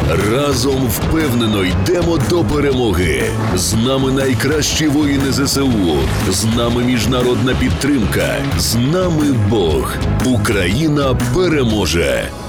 Разом впевнено йдемо до перемоги. З нами найкращі воїни ЗСУ. З нами міжнародна підтримка. З нами Бог. Україна переможе.